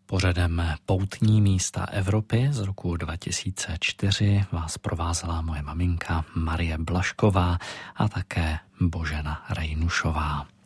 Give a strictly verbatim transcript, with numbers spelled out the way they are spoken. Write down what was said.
Pořadem Poutní místa Evropy z roku dva tisíce čtyři vás provázela moje maminka Marie Blašková a také Božena Rejnušová.